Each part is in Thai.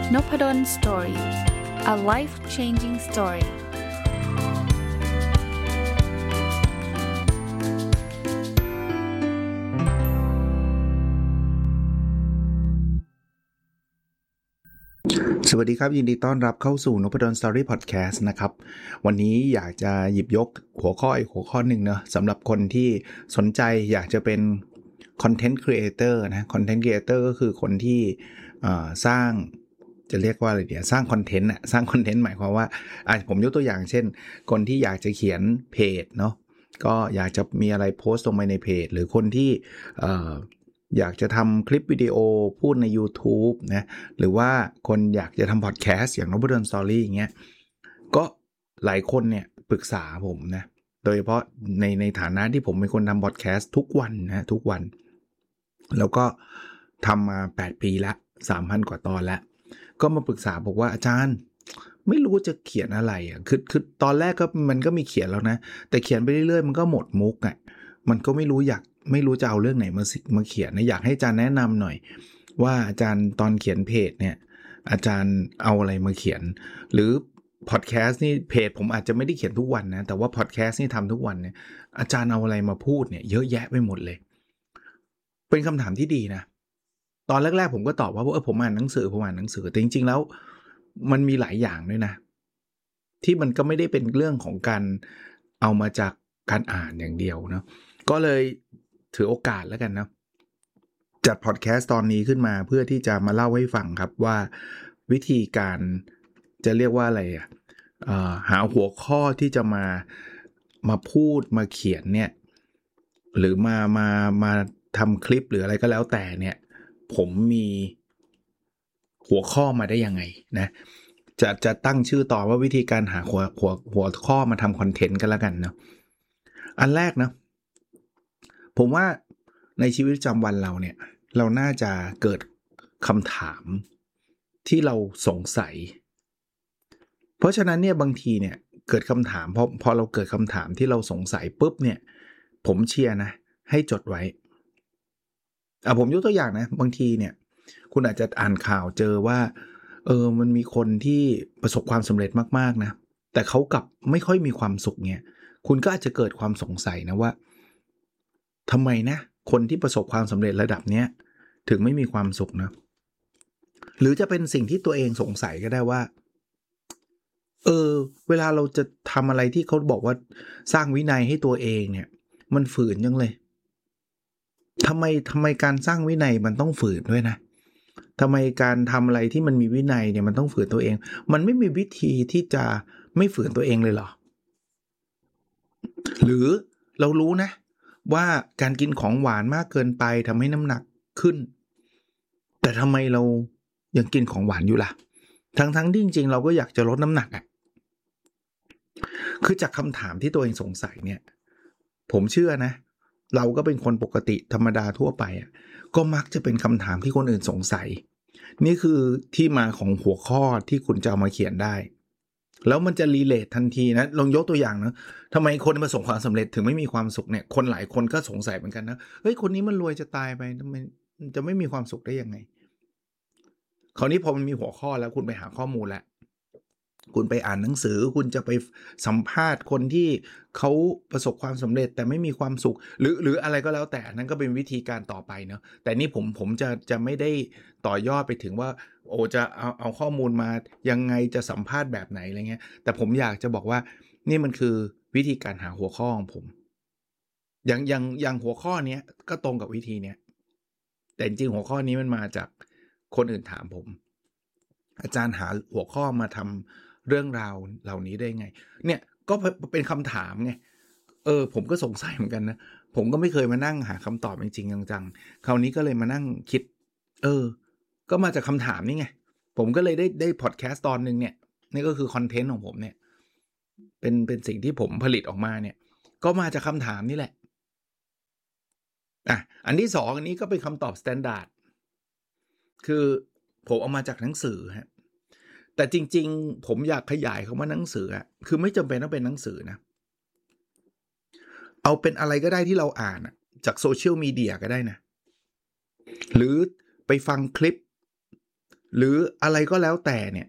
Noppadan Story. A life-changing story. สวัสดีครับยินดีต้อนรับเข้าสู่ Noppadan Story Podcast นะครับวันนี้อยากจะหยิบยกหัวข้ออีกหัวข้อหนึ่งเนอะสำหรับคนที่สนใจอยากจะเป็น Content Creator นะ Content Creator ก็คือคนที่สร้างจะเรียกว่าอะไรเดี๋ยวสร้างคอนเทนต์สร้างคอนเทนต์หมายความว่าผมยกตัวอย่างเช่นคนที่อยากจะเขียนเพจเนาะก็อยากจะมีอะไรโพสต์ลงไปในเพจหรือคนที่อยากจะทำคลิปวิดีโอพูดใน YouTube นะหรือว่าคนอยากจะทำพอดแคสต์อย่าง Noppadan Story อย่างเงี้ยก็หลายคนเนี่ยปรึกษาผมนะโดยเฉพาะในฐานะที่ผมเป็นคนทำพอดแคสต์ทุกวันนะทุกวันแล้วก็ทำมา8ปีละ 3,000 กว่าตอนแล้วก็มาปรึกษาบอกว่าอาจารย์ไม่รู้จะเขียนอะไรคือตอนแรกก็มันก็มีเขียนแล้วนะแต่เขียนไปเรื่อยๆมันก็หมดมุกมันก็ไม่รู้จะเอาเรื่องไหนมาเขียนนะอยากให้อาจารย์แนะนำหน่อยว่าอาจารย์ตอนเขียนเพจเนี่ยอาจารย์เอาอะไรมาเขียนหรือพอดแคสต์นี่เพจผมอาจจะไม่ได้เขียนทุกวันนะแต่ว่าพอดแคสต์นี่ทำทุกวันเนี่ยอาจารย์เอาอะไรมาพูดเนี่ยเยอะแยะไปหมดเลยเป็นคำถามที่ดีนะตอนแรกๆผมก็ตอบว่าผมอ่านหนังสือแต่จริงๆแล้วมันมีหลายอย่างด้วยนะที่มันก็ไม่ได้เป็นเรื่องของการเอามาจากการอ่านอย่างเดียวเนาะก็เลยถือโอกาสแล้วกันนะจัดพอดแคสต์ตอนนี้ขึ้นมาเพื่อที่จะมาเล่าให้ฟังครับว่าวิธีการจะเรียกว่าอะไรหาหัวข้อที่จะมาพูดมาเขียนเนี่ยหรือมาทำคลิปหรืออะไรก็แล้วแต่เนี่ยผมมีหัวข้อมาได้ยังไงนะจะตั้งชื่อต่อว่าวิธีการหาหัวข้อมาทำคอนเทนต์กันแล้วกันเนาะอันแรกนะผมว่าในชีวิตประจำวันเราเนี่ยเราน่าจะเกิดคำถามที่เราสงสัยเพราะฉะนั้นเนี่ยบางทีเนี่ยเกิดคำถามพอเราเกิดคำถามที่เราสงสัยปุ๊บเนี่ยผมเชียร์นะให้จดไว้ผมยกตัวอย่างนะบางทีเนี่ยคุณอาจจะอ่านข่าวเจอว่ามันมีคนที่ประสบความสำเร็จมากๆนะแต่เขากลับไม่ค่อยมีความสุขเนี่ยคุณก็อาจจะเกิดความสงสัยนะว่าทำไมนะคนที่ประสบความสำเร็จระดับเนี้ยถึงไม่มีความสุขนะหรือจะเป็นสิ่งที่ตัวเองสงสัยก็ได้ว่าเวลาเราจะทำอะไรที่เขาบอกว่าสร้างวินัยให้ตัวเองเนี่ยมันฝืนจังเลยทำไมการสร้างวินัยมันต้องฝืนด้วยนะทำไมการทำอะไรที่มันมีวินัยเนี่ยมันต้องฝืนตัวเองมันไม่มีวิธีที่จะไม่ฝืนตัวเองเลยเหรอหรือเรารู้นะว่าการกินของหวานมากเกินไปทำให้น้ำหนักขึ้นแต่ทำไมเรายังกินของหวานอยู่ล่ะทั้งที่จริงๆเราก็อยากจะลดน้ำหนักคือจากคำถามที่ตัวเองสงสัยเนี่ยผมเชื่อนะเราก็เป็นคนปกติธรรมดาทั่วไปก็มักจะเป็นคำถามที่คนอื่นสงสัยนี่คือที่มาของหัวข้อที่คุณจะเอามาเขียนได้แล้วมันจะรีเลททันทีนะลองยกตัวอย่างนะทำไมคนประสบความสำเร็จถึงไม่มีความสุขเนี่ยคนหลายคนก็สงสัยเหมือนกันนะเฮ้ยคนนี้มันรวยจะตายไปทำไมจะไม่มีความสุขได้ยังไงคราวนี้พอมันมีหัวข้อแล้วคุณไปหาข้อมูลแล้วคุณไปอ่านหนังสือคุณจะไปสัมภาษณ์คนที่เขาประสบความสำเร็จแต่ไม่มีความสุขหรืออะไรก็แล้วแต่นั่นก็เป็นวิธีการต่อไปเนาะแต่นี่ผมจะไม่ได้ต่อยอดไปถึงว่าจะเอาข้อมูลมายังไงจะสัมภาษณ์แบบไหนอะไรเงี้ยแต่ผมอยากจะบอกว่านี่มันคือวิธีการหาหัวข้อของผมอย่างหัวข้อนี้ก็ตรงกับวิธีเนี้ยแต่จริงหัวข้อนี้มันมาจากคนอื่นถามผมอาจารย์หาหัวข้อมาทำเรื่องราวเหล่านี้ได้ไงเนี่ยก็เป็นคำถามไงผมก็สงสัยเหมือนกันนะผมก็ไม่เคยมานั่งหาคำตอบจริงๆจังๆคราวนี้ก็เลยมานั่งคิดก็มาจากคำถามนี่ไงผมก็เลยได้พอดแคสต์ตอนนึงเนี่ยนี่ก็คือคอนเทนต์ของผมเนี่ยเป็นสิ่งที่ผมผลิตออกมาเนี่ยก็มาจากคำถามนี่แหละอันที่2อันนี้ก็เป็นคำตอบสแตนดาร์ดคือผมเอามาจากหนังสือฮะแต่จริงๆผมอยากขยายคำว่าหนังสือคือไม่จำเป็นต้องเป็นหนังสือนะเอาเป็นอะไรก็ได้ที่เราอ่านจากโซเชียลมีเดียก็ได้นะหรือไปฟังคลิปหรืออะไรก็แล้วแต่เนี่ย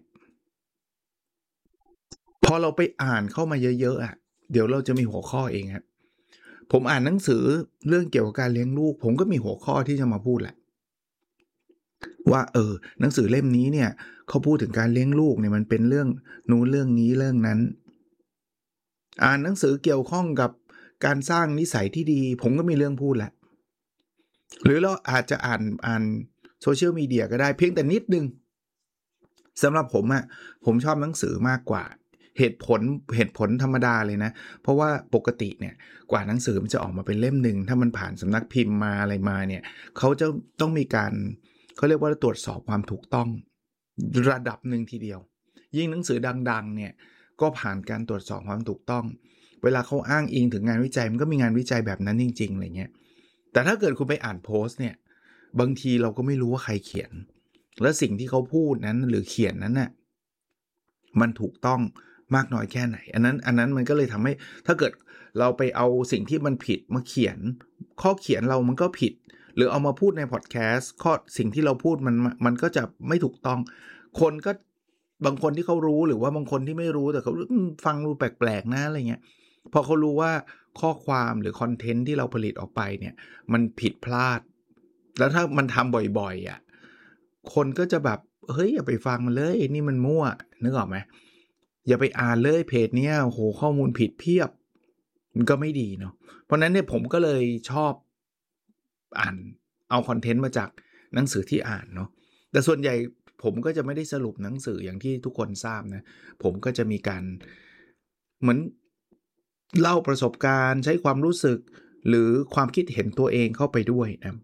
พอเราไปอ่านเข้ามาเยอะๆอ่ะเดี๋ยวเราจะมีหัวข้อเองครับผมอ่านหนังสือเรื่องเกี่ยวกับการเลี้ยงลูกผมก็มีหัวข้อที่จะมาพูดแหละว่าหนังสือเล่มนี้เนี่ยเขาพูดถึงการเลี้ยงลูกเนี่ยมันเป็นเรื่องนู้นเรื่องนี้เรื่องนั้นอ่านหนังสือเกี่ยวข้องกับการสร้างนิสัยที่ดีผมก็มีเรื่องพูดแหละหรือเราอาจจะอ่านโซเชียลมีเดียก็ได้เพียงแต่นิดนึงสำหรับผมชอบหนังสือมากกว่าเหตุผลธรรมดาเลยนะเพราะว่าปกติเนี่ยกว่าหนังสือมันจะออกมาเป็นเล่มหนึ่งถ้ามันผ่านสำนักพิมพ์มาอะไรมาเนี่ยเขาจะต้องมีการเขาเรียกว่าตรวจสอบความถูกต้องระดับหนึ่งทีเดียวยิ่งหนังสือดังๆเนี่ยก็ผ่านการตรวจสอบความถูกต้องเวลาเขาอ้างอิงถึงงานวิจัยมันก็มีงานวิจัยแบบนั้นจริงๆอะไรเงี้ยแต่ถ้าเกิดคุณไปอ่านโพสต์เนี่ยบางทีเราก็ไม่รู้ว่าใครเขียนและสิ่งที่เขาพูดนั้นหรือเขียนนั้นน่ะมันถูกต้องมากน้อยแค่ไหนอันนั้นมันก็เลยทำให้ถ้าเกิดเราไปเอาสิ่งที่มันผิดมาเขียนข้อเขียนเรามันก็ผิดหรือเอามาพูดในพอดแคสต์สิ่งที่เราพูดมันก็จะไม่ถูกต้องคนก็บางคนที่เขารู้หรือว่าบางคนที่ไม่รู้แต่เขาฟังดูแปลกๆนะอะไรเงี้ยพอเขารู้ว่าข้อความหรือคอนเทนต์ที่เราผลิตออกไปเนี่ยมันผิดพลาดแล้วถ้ามันทำบ่อยๆอ่ะคนก็จะแบบเฮ้ยอย่าไปฟังมันเลยนี่มันมั่วนึกออกไหมอย่าไปอ่านเลยเพจเนี้ยโหข้อมูลผิดเพียบมันก็ไม่ดีเนาะเพราะนั้นเนี่ยผมก็เลยชอบอ่านเอาคอนเทนต์มาจากหนังสือที่อ่านเนาะแต่ส่วนใหญ่ผมก็จะไม่ได้สรุปหนังสืออย่างที่ทุกคนทราบนะผมก็จะมีการเหมือนเล่าประสบการณ์ใช้ความรู้สึกหรือความคิดเห็นตัวเองเข้าไปด้วยนะ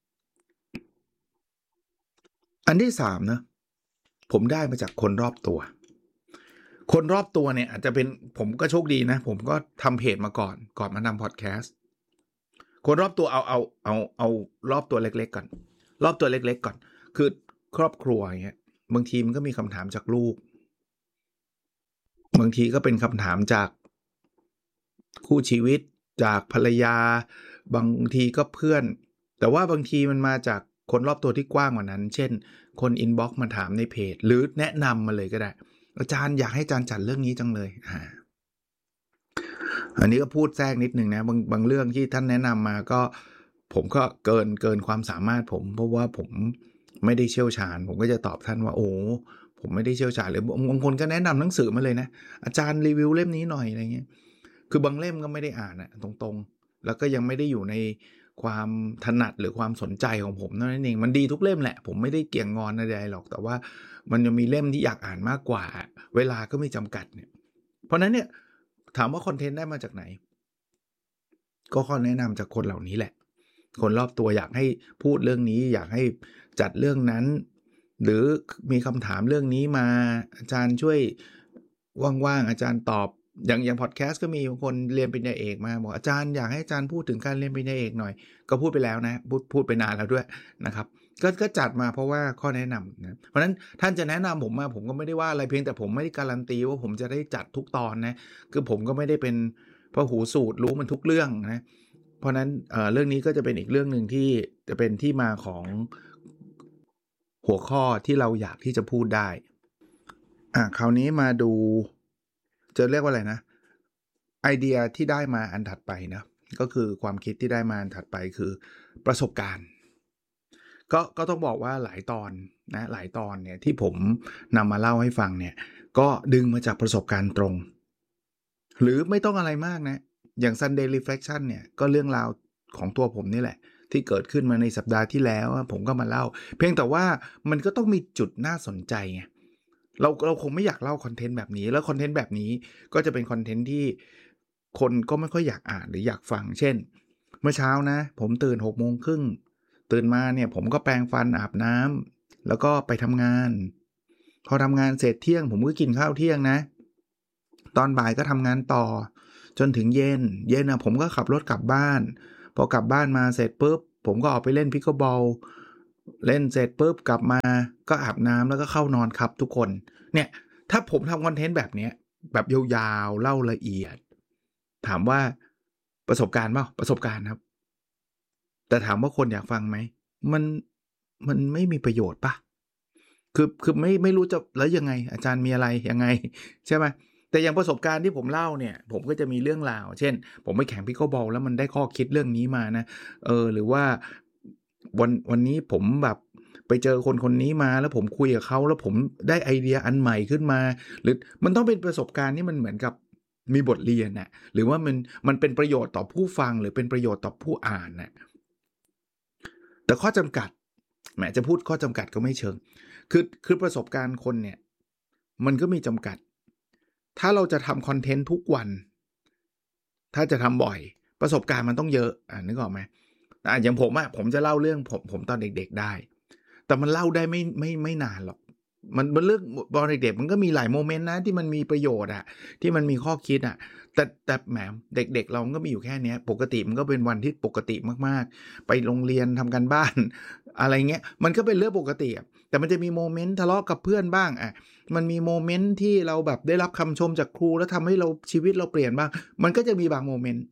อันที่3นะผมได้มาจากคนรอบตัวคนรอบตัวเนี่ยอาจจะเป็นผมก็โชคดีนะผมก็ทำเพจมาก่อนมาทำพอดแคสต์คนรอบตัวเอารอบตัวเล็กๆก่อนรอบตัวเล็กๆก่อนคือครอบครัวอย่างเงี้ยบางทีมันก็มีคำถามจากลูกบางทีก็เป็นคำถามจากคู่ชีวิตจากภรรยาบางทีก็เพื่อนแต่ว่าบางทีมันมาจากคนรอบตัวที่กว้างกว่านั้นเช่นคนอินบ็อกซ์มาถามในเพจหรือแนะนำมาเลยก็ได้อาจารย์อยากให้อาจารย์จัดเรื่องนี้จังเลยอันนี้ก็พูดแทรกนิดนึงนะบางเรื่องที่ท่านแนะนำมาก็ผมก็เกินความสามารถผมเพราะว่าผมไม่ได้เชี่ยวชาญผมก็จะตอบท่านว่าโอ้ผมไม่ได้เชี่ยวชาญหรือบางคนก็แนะนำหนังสือมาเลยนะอาจารย์รีวิวเล่มนี้หน่อยอะไรเงี้ยคือบางเล่มก็ไม่ได้อ่านตรงๆแล้วก็ยังไม่ได้อยู่ในความถนัดหรือความสนใจของผมนั่นเองมันดีทุกเล่มแหละผมไม่ได้เกี่ยงงอนอะไรหรอกแต่ว่ามันจะมีเล่มที่อยากอ่านมากกว่าเวลาก็ไม่จำกัดเนี่ยเพราะนั้นเนี่ยถามว่าคอนเทนต์ได้มาจากไหนก็ข้อแนะนำจากคนเหล่านี้แหละคนรอบตัวอยากให้พูดเรื่องนี้อยากให้จัดเรื่องนั้นหรือมีคำถามเรื่องนี้มาอาจารย์ช่วยว่างๆอาจารย์ตอบอย่างพอดแคสต์ก็มีบางคนเรียนปริญญาเอกมาบอกอาจารย์อยากให้อาจารย์พูดถึงการเรียนปริญญาเอกหน่อยก็พูดไปแล้วนะพูดไปนานแล้วด้วยนะครับก็จัดมาเพราะว่าข้อแนะนำนะเพราะฉะนั้นท่านจะแนะนำผมมาผมก็ไม่ได้ว่าอะไรเพียงแต่ผมไม่ได้การันตีว่าผมจะได้จัดทุกตอนนะคือผมก็ไม่ได้เป็นพหูสูตรรู้มันทุกเรื่องนะเพราะนั้นเรื่องนี้ก็จะเป็นอีกเรื่องนึงที่จะเป็นที่มาของหัวข้อที่เราอยากที่จะพูดได้คราวนี้มาดูจะเรียกว่าอะไรนะไอเดียที่ได้มาอันถัดไปนะก็คือความคิดที่ได้มาอันถัดไปคือประสบการณ์ก็ต้องบอกว่าหลายตอนเนี่ยที่ผมนำมาเล่าให้ฟังเนี่ยก็ดึงมาจากประสบการณ์ตรงหรือไม่ต้องอะไรมากนะอย่าง Sunday Reflection เนี่ยก็เรื่องราวของตัวผมนี่แหละที่เกิดขึ้นมาในสัปดาห์ที่แล้วผมก็มาเล่าเพียงแต่ว่ามันก็ต้องมีจุดน่าสนใจไงเราคงไม่อยากเล่าคอนเทนต์แบบนี้แล้วคอนเทนต์แบบนี้ก็จะเป็นคอนเทนต์ที่คนก็ไม่ค่อยอยากอ่านหรืออยากฟังเช่นเมื่อเช้านะผมตื่น 6:30 น.ตื่นมาเนี่ยผมก็แปรงฟันอาบน้ำแล้วก็ไปทำงานพอทำงานเสร็จเที่ยงผมก็กินข้าวเที่ยงนะตอนบ่ายก็ทำงานต่อจนถึงเย็นผมก็ขับรถกลับบ้านพอกลับบ้านมาเสร็จปุ๊บผมก็ออกไปเล่นพิกเกิลบอลเล่นเสร็จปุ๊บกลับมาก็อาบน้ำแล้วก็เข้านอนครับทุกคนเนี่ยถ้าผมทำคอนเทนต์แบบนี้แบบยาวๆเล่าละเอียดถามว่าประสบการณ์เปล่าประสบการณ์ครับแต่ถามว่าคนอยากฟังไหมมันไม่มีประโยชน์ป่ะคือไม่รู้จะแล้วยังไงอาจารย์มีอะไรยังไงใช่ไหมแต่อย่างประสบการณ์ที่ผมเล่าเนี่ยผมก็จะมีเรื่องราวเช่นผมไปแข่งพิกเกิลบอลแล้วมันได้ข้อคิดเรื่องนี้มานะหรือว่าวันนี้ผมแบบไปเจอคนนี้มาแล้วผมคุยกับเขาแล้วผมได้ไอเดียอันใหม่ขึ้นมาหรือมันต้องเป็นประสบการณ์ที่มันเหมือนกับมีบทเรียนน่ะหรือว่ามันเป็นประโยชน์ต่อผู้ฟังหรือเป็นประโยชน์ต่อผู้อ่านน่ะแต่ข้อจำกัดแหมจะพูดข้อจำกัดก็ไม่เชิงคือประสบการณ์คนเนี่ยมันก็มีจำกัดถ้าเราจะทำคอนเทนต์ทุกวันถ้าจะทำบ่อยประสบการณ์มันต้องเยอะนึกออกไหมอย่างผมจะเล่าเรื่องผมตอนเด็กๆได้แต่มันเล่าได้ไม่นานหรอกมันเรื่องตอนเด็กๆมันก็มีหลายโมเมนต์นะที่มันมีประโยชน์ที่มันมีข้อคิดแต่แหมเด็กๆเราก็มีอยู่แค่นี้ปกติมันก็เป็นวันที่ปกติมากๆไปโรงเรียนทำการบ้านอะไรเงี้ยมันก็เป็นเรื่องปกติแต่มันจะมีโมเมนต์ทะเลาะกับเพื่อนบ้างมันมีโมเมนต์ที่เราแบบได้รับคำชมจากครูแล้วทำให้เราชีวิตเราเปลี่ยนบ้างมันก็จะมีบางโมเมนต์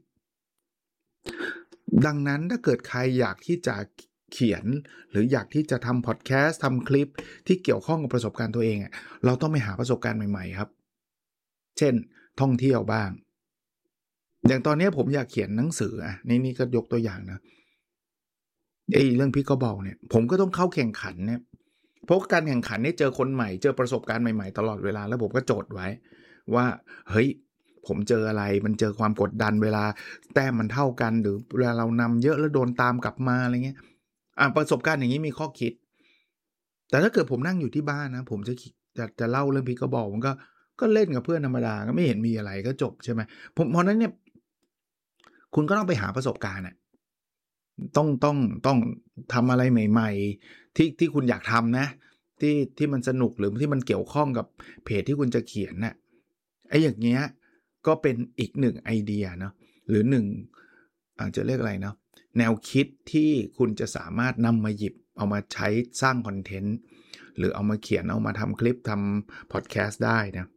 ดังนั้นถ้าเกิดใครอยากที่จะเขียนหรืออยากที่จะทำพอดแคสต์ทำคลิปที่เกี่ยวข้องกับประสบการณ์ตัวเองเราต้องไปหาประสบการณ์ใหม่ๆครับเช่นท่องเที่ยวบ้างอย่างตอนนี้ผมอยากเขียนหนังสือนี่ก็ยกตัวอย่างนะเรื่องพิกเกิลบอลเนี่ยผมก็ต้องเข้าแข่งขันเนี่ยเพราะการแข่งขันเนี่ยเจอคนใหม่เจอประสบการณ์ใหม่ๆตลอดเวลาแล้วผมก็โจทย์ไว้ว่าเฮ้ยผมเจออะไรมันเจอความกดดันเวลาแต้มมันเท่ากันหรือเวลาเรานำเยอะแล้วโดนตามกลับมาอะไรเงี้ยประสบการณ์อย่างนี้มีข้อคิดแต่ถ้าเกิดผมนั่งอยู่ที่บ้านนะผมจะเล่าเรื่องพิกเกิลบอลมันก็เล่นกับเพื่อนธรรมดาก็ไม่เห็นมีอะไรก็จบใช่ไหมเพราะนั้นเนี่ยคุณก็ต้องไปหาประสบการณ์ต้องทำอะไรใหม่ๆที่คุณอยากทำนะที่มันสนุกหรือที่มันเกี่ยวข้องกับเพจที่คุณจะเขียนน่ะอย่างเงี้ยก็เป็นอีกหนึ่งไอเดียเนาะหรือหนึ่งอาจจะเรียกอะไรเนาะแนวคิดที่คุณจะสามารถนำมาหยิบเอามาใช้สร้างคอนเทนต์หรือเอามาเขียนเอามาทำคลิปทำพอดแคสต์ได้นะ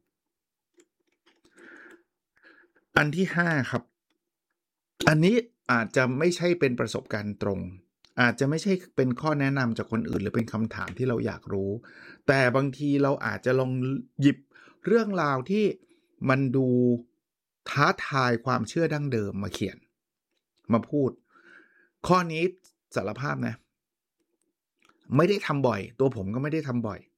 อันที่5ครับอันนี้อาจจะไม่ใช่เป็นประสบการณ์ตรงอาจจะไม่ใช่เป็นข้อแนะนำจากคนอื่นหรือเป็นคำถามที่เราอยากรู้แต่บางทีเราอาจจะลองหยิบเรื่องราวที่มันดูท้าทายความเชื่อดั้งเดิมมาเขียนมาพูดข้อนี้สารภาพนะไม่ได้ทำบ่อยตัวผมก็ไม่ได้ทำบ่อย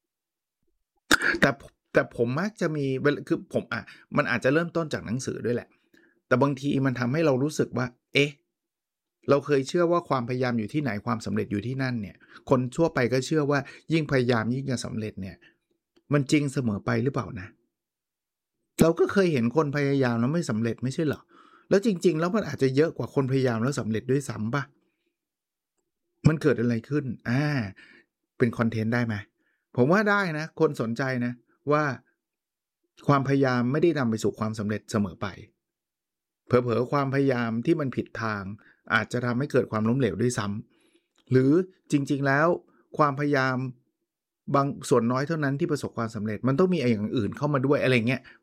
แต่ผมมักจะมีคือผมมันอาจจะเริ่มต้นจากหนังสือด้วยแหละแต่บางทีมันทำให้เรารู้สึกว่าเราเคยเชื่อว่าความพยายามอยู่ที่ไหนความสำเร็จอยู่ที่นั่นเนี่ยคนทั่วไปก็เชื่อว่ายิ่งพยายามยิ่งจะสำเร็จเนี่ยมันจริงเสมอไปหรือเปล่านะเราก็เคยเห็นคนพยายามแล้วไม่สำเร็จไม่ใช่เหรอแล้วจริงๆแล้วมันอาจจะเยอะกว่าคนพยายามแล้วสำเร็จด้วยซ้ำป่ะมันเกิดอะไรขึ้นเป็นคอนเทนต์ได้ไหมผมว่าได้นะคนสนใจนะว่าความพยายามไม่ได้นำไปสู่ความสำเร็จเสมอไปเผลอๆความพยายามที่มันผิดทางอาจจะทำให้เกิดความล้มเหลวด้วยซ้ำหรือจริงๆแล้วความพยายามบางส่วนน้อยเท่านั้นที่ประสบความสำเร็จมันต้องมีอย่างอื่นเข้ามาด้วยอะไรเงี้ย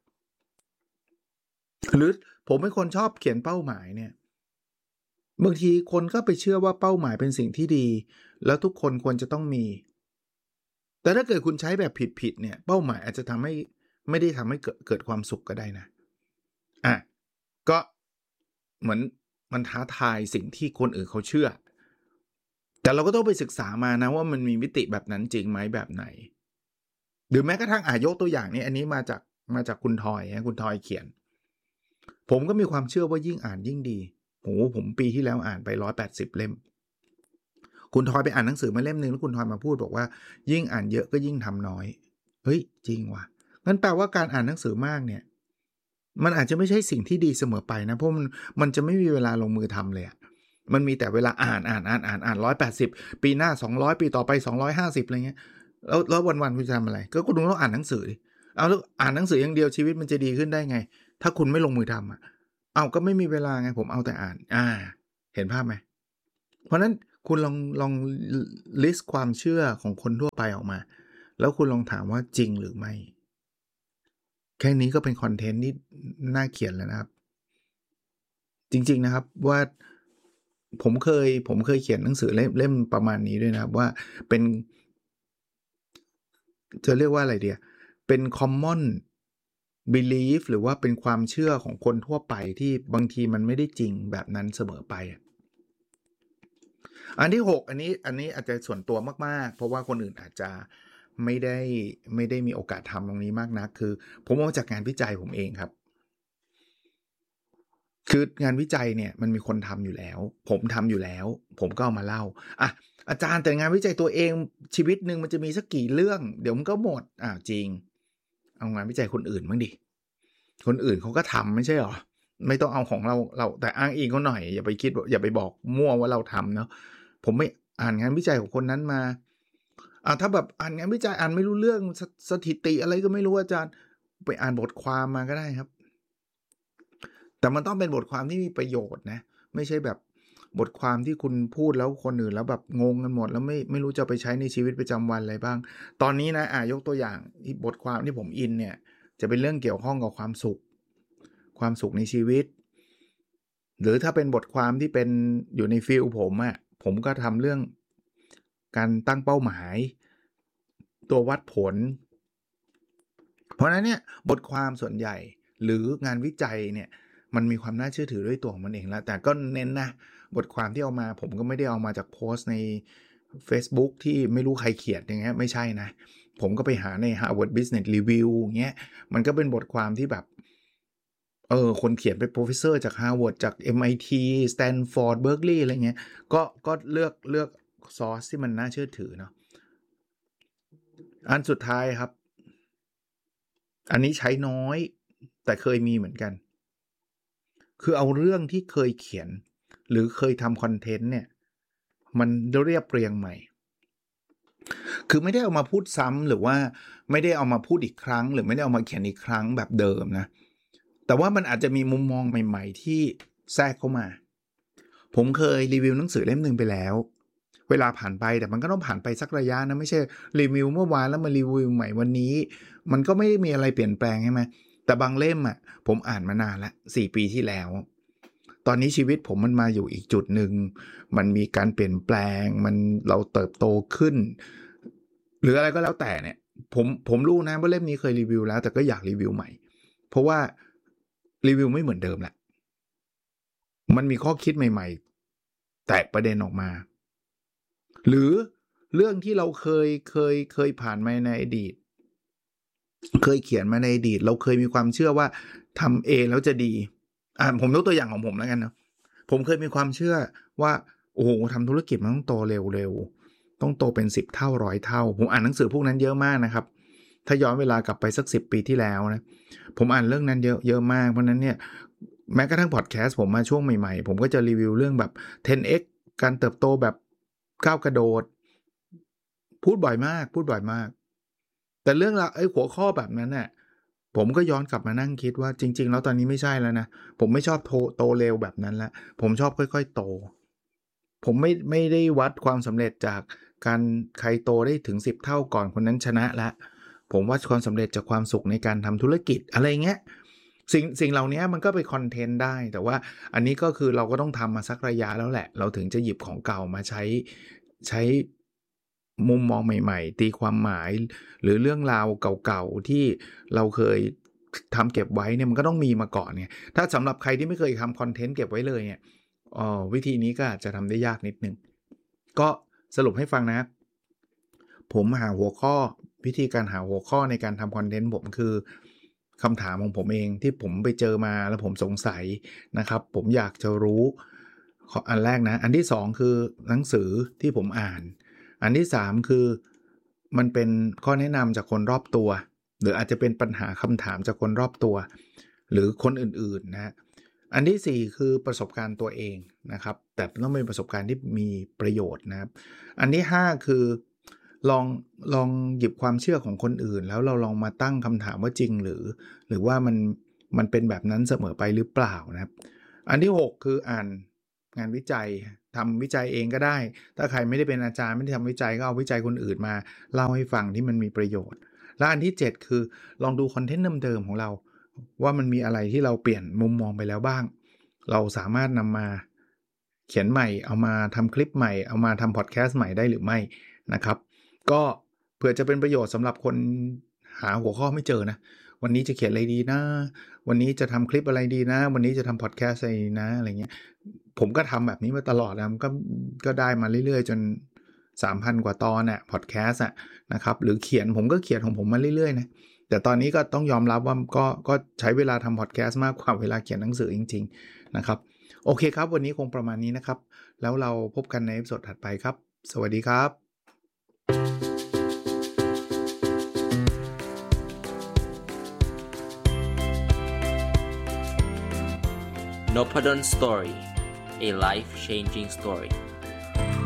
หรือผมเป็นคนชอบเขียนเป้าหมายเนี่ยบางทีคนก็ไปเชื่อว่าเป้าหมายเป็นสิ่งที่ดีแล้วทุกคนควรจะต้องมีแต่ถ้าเกิดคุณใช้แบบผิดๆเนี่ยเป้าหมายอาจจะทำให้ไม่ได้ทำให้เกิดความสุขก็ได้นะก็เหมือนมันท้าทายสิ่งที่คนอื่นเขาเชื่อแต่เราก็ต้องไปศึกษามานะว่ามันมีมิติแบบนั้นจริงไหมแบบไหนหรือแม้กระทั่งยกตัวอย่างนี้อันนี้มาจากคุณทอยคุณทอยเขียนผมก็มีความเชื่อว่ายิ่งอ่านยิ่งดีผมปีที่แล้วอ่านไป180เล่มคุณทอยไปอ่านหนังสือมาเล่มนึงแล้วคุณทอยมาพูดบอกว่ายิ่งอ่านเยอะก็ยิ่งทำน้อยเฮ้ยจริงว่ะงั้นแปลว่าการอ่านหนังสือมากเนี่ยมันอาจจะไม่ใช่สิ่งที่ดีเสมอไปนะเพราะมันจะไม่มีเวลาลงมือทำเลยมันมีแต่เวลาอ่าน180ปีหน้า200ปีต่อไป250อะไรเงี้ยแล้ววันๆคุณจะทำอะไรก็คุณต้องอ่านหนังสือดิเอาแล้วอ่านหนังสืออย่างเดียวชีวิตมันจะดีขึ้นได้ไงถ้าคุณไม่ลงมือทำเอาก็ไม่มีเวลาไงผมเอาแต่อ่านเห็นภาพไหมเพราะนั้นคุณลองลิสต์ความเชื่อของคนทั่วไปออกมาแล้วคุณลองถามว่าจริงหรือไม่แค่นี้ก็เป็นคอนเทนต์ที่น่าเขียนแล้วนะครับจริงๆนะครับว่าผมเคยเขียนหนังสือเล่มประมาณนี้ด้วยนะครับว่าเป็นจะเรียกว่าอะไรเดียเป็น common belief หรือว่าเป็นความเชื่อของคนทั่วไปที่บางทีมันไม่ได้จริงแบบนั้นเสมอไปอันที่6อันนี้อาจจะส่วนตัวมากๆเพราะว่าคนอื่นอาจจะไม่ได้มีโอกาสทำตรงนี้มากนักคือผมเอามาจากงานวิจัยผมเองครับคืองานวิจัยเนี่ยมันมีคนทำอยู่แล้วผมทำอยู่แล้วผมก็เอามาเล่าอาจารย์แต่งานวิจัยตัวเองชีวิตหนึ่งมันจะมีสักกี่เรื่องเดี๋ยวมันก็หมดจริงเอางานวิจัยคนอื่นบ้างดิคนอื่นเขาก็ทำไม่ใช่หรอไม่ต้องเอาของเราแต่อ้างอิงเขาหน่อยอย่าไปคิดอย่าไปบอกมั่วว่าเราทำเนาะผมไม่อ่านงานวิจัยของคนนั้นมาถ้าแบบอ่านงานวิจัยอ่านไม่รู้เรื่องสถิติอะไรก็ไม่รู้อาจารย์ไปอ่านบทความมาก็ได้ครับแต่มันต้องเป็นบทความที่มีประโยชน์นะไม่ใช่แบบบทความที่คุณพูดแล้วคนอื่นแล้วแบบงงกันหมดแล้วไม่รู้จะไปใช้ในชีวิตประจำวันอะไรบ้างตอนนี้นะยกตัวอย่างที่บทความที่ผมอินเนี่ยจะเป็นเรื่องเกี่ยวข้องกับความสุขในชีวิตหรือถ้าเป็นบทความที่เป็นอยู่ในฟีลผมก็ทำเรื่องการตั้งเป้าหมายตัววัดผลเพราะนั้นเนี่ยบทความส่วนใหญ่หรืองานวิจัยเนี่ยมันมีความน่าเชื่อถือด้วยตัวของมันเองแล้วแต่ก็เน้นนะบทความที่เอามาผมก็ไม่ได้เอามาจากโพสต์ใน Facebook ที่ไม่รู้ใครเขียนอย่างเงี้ยไม่ใช่นะผมก็ไปหาใน Harvard Business Review เงี้ยมันก็เป็นบทความที่แบบคนเขียนเป็นโปรเฟสเซอร์จาก Harvard จาก MIT Stanford Berkeley อะไรเงี้ยก็เลือกซอร์สที่มันน่าเชื่อถือเนาะอันสุดท้ายครับอันนี้ใช้น้อยแต่เคยมีเหมือนกันคือเอาเรื่องที่เคยเขียนหรือเคยทำคอนเทนต์เนี่ยมันเรียบเรียงใหม่คือไม่ได้เอามาพูดซ้ำหรือว่าไม่ได้เอามาพูดอีกครั้งหรือไม่ได้เอามาเขียนอีกครั้งแบบเดิมนะแต่ว่ามันอาจจะมีมุมมองใหม่ๆที่แทรกเข้ามาผมเคยรีวิวหนังสือเล่มนึงไปแล้วเวลาผ่านไปแต่มันก็ต้องผ่านไปสักระยะนะไม่ใช่รีวิวเมื่อวานแล้วมารีวิวใหม่วันนี้มันก็ไม่ได้มีอะไรเปลี่ยนแปลงใช่ไหมแต่บางเล่มผมอ่านมานานแล้ว4 ปีที่แล้วตอนนี้ชีวิตผมมันมาอยู่อีกจุดหนึ่งมันมีการเปลี่ยนแปลงเราเติบโตขึ้นหรืออะไรก็แล้วแต่เนี่ยผมรู้นะว่าเล่มนี้เคยรีวิวแล้วแต่ก็อยากรีวิวใหม่เพราะว่ารีวิวไม่เหมือนเดิมแหละมันมีข้อคิดใหม่ๆแตกประเด็นออกมาหรือเรื่องที่เราเคยผ่านมาในอดีตเคยเขียนมาในอดีตเราเคยมีความเชื่อว่าทำเองแล้วจะดีผมยกตัวอย่างของผมแล้วกันนะผมเคยมีความเชื่อว่าโอ้โหทำธุรกิจมันต้องโตเร็วๆต้องโตเป็น10 เท่า100 เท่าผมอ่านหนังสือพวกนั้นเยอะมากนะครับถ้าย้อนเวลากลับไปสัก10 ปีที่แล้วนะผมอ่านเรื่องนั้นเยอะมากเพราะนั้นเนี่ยแม้กระทั่งพอดแคสต์ผมมาช่วงใหม่ๆผมก็จะรีวิวเรื่องแบบ 10x การเติบโตแบบก้าวกระโดดพูดบ่อยมากแต่เรื่องราวหัวข้อแบบนั้นน่ะผมก็ย้อนกลับมานั่งคิดว่าจริงๆแล้วตอนนี้ไม่ใช่แล้วนะผมไม่ชอบโตเร็วแบบนั้นแล้วผมชอบค่อยๆโตผมไม่ได้วัดความสำเร็จจากการใครโตได้ถึง10 เท่าก่อนคนนั้นชนะแล้วผมวัดความสำเร็จจากความสุขในการทำธุรกิจอะไรเงี้ยสิ่งเหล่านี้มันก็เป็นคอนเทนต์ได้แต่ว่าอันนี้ก็คือเราก็ต้องทำมาสักระยะแล้วแหละเราถึงจะหยิบของเก่ามาใช้มุมมองใหม่ๆตีความหมายหรือเรื่องราวเก่าๆที่เราเคยทำเก็บไว้เนี่ยมันก็ต้องมีมาก่อนเนี่ยถ้าสำหรับใครที่ไม่เคยทำคอนเทนต์เก็บไว้เลยเนี่ยวิธีนี้ก็อาจจะทำได้ยากนิดนึงก็สรุปให้ฟังนะผมหาหัวข้อวิธีการหาหัวข้อในการทำคอนเทนต์ผมคือคำถามของผมเองที่ผมไปเจอมาแล้วผมสงสัยนะครับผมอยากจะรู้อันแรกนะอันที่2คือหนังสือที่ผมอ่านอันที่3คือมันเป็นข้อแนะนำจากคนรอบตัวหรืออาจจะเป็นปัญหาคำถามจากคนรอบตัวหรือคนอื่นๆนะอันที่4คือประสบการณ์ตัวเองนะครับแต่ต้องเป็นประสบการณ์ที่มีประโยชน์นะครับอันที่5คือลองหยิบความเชื่อของคนอื่นแล้วเราลองมาตั้งคำถามว่าจริงหรือว่ามันเป็นแบบนั้นเสมอไปหรือเปล่านะครับอันที่6คืออ่านงานวิจัยทำวิจัยเองก็ได้ถ้าใครไม่ได้เป็นอาจารย์ไม่ได้ทำวิจัยก็เอาวิจัยคนอื่นมาเล่าให้ฟังที่มันมีประโยชน์และอันที่7คือลองดูคอนเทนต์เดิมๆของเราว่ามันมีอะไรที่เราเปลี่ยนมุมมองไปแล้วบ้างเราสามารถนำมาเขียนใหม่เอามาทำคลิปใหม่เอามาทำพอดแคสต์ใหม่ได้หรือไม่นะครับก็เผื่อจะเป็นประโยชน์สำหรับคนหาหัวข้อไม่เจอนะวันนี้จะเขียนอะไรดีนะวันนี้จะทำคลิปอะไรดีนะวันนี้จะทำพอดแคสต์อะไรนะอะไรเงี้ยผมก็ทำแบบนี้มาตลอดแล้วมันก็ได้มาเรื่อยๆจน 3,000 กว่าตอนน่ะพอดแคสต์นะครับหรือผมก็เขียนของผมมาเรื่อยๆนะแต่ตอนนี้ก็ต้องยอมรับว่าก็ใช้เวลาทำพอดแคสต์มากกว่าเวลาเขียนหนังสือจริงๆนะครับโอเคครับวันนี้คงประมาณนี้นะครับแล้วเราพบกันในเอพิโซดถัดไปครับสวัสดีครับ Nopadon Story, a life-changing story.